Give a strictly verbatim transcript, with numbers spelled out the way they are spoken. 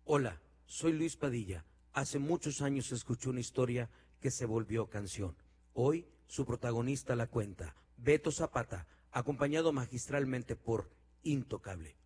Hola, soy Luis Padilla. Hace muchos años escuché una historia que se volvió canción. Hoy su protagonista la cuenta, Beto Zapata, acompañado magistralmente por Intocable.